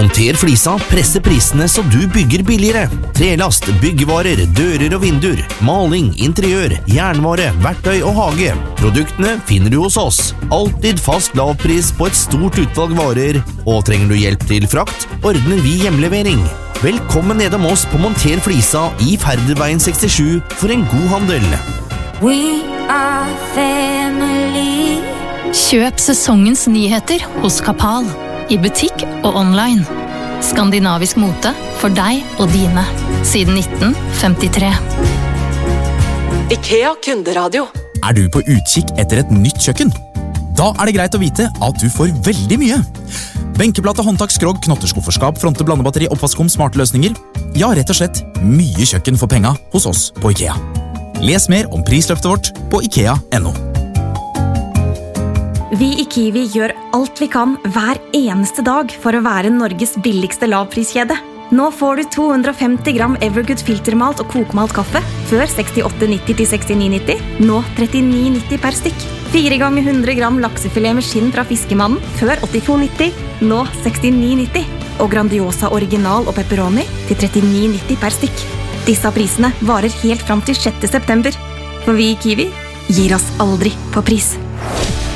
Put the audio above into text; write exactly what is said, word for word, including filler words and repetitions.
Monter Flisa presser prisene så du bygger billigere. Trelast, byggevarer, dører og vinduer, maling, interiør, jernvare, verktøy og hage. Produktene finner du hos oss. Alltid fast lavpris på et stort utvalg varer. Og trenger du hjelp til frakt, ordner vi hjemlevering. Velkommen nedom oss på Monter Flisa i Færderveien sekstisju for en god handel. We are family. Kjøp sesongens nyheter hos Kapal, i butikk og online. Skandinavisk mote for deg og dine, siden nitten femtitre. IKEA kunderadio. Er du på utkikk etter et nytt kjøkken? Da er det greit å vite at du får veldig mye. Benkeplate, håndtak, skrog, knotterskufferskap, fronte, blandebatteri, oppvaskkom, smarte løsninger. Ja, rett og slett mye kjøkken for penga hos oss på IKEA. Les mer om prisløftet vårt på ikea punktum no. Vi i Kiwi gjør alt vi kan hver eneste dag for å være Norges billigste lavpriskjede. Nå får du to hundre og femti gram Evergood filtermalt og kokmalt kaffe før sekstiåtte nitti til sekstini nitti, nå trettini nitti per stykk. fire ganger hundre gram laksefilet med skinn fra Fiskemannen før åttito nitti, nå sekstini nitti. Og Grandiosa original og pepperoni til trettini nitti per stykk. Disse prisene varer helt fram til sjette september. For vi i Kiwi gir oss aldri på pris.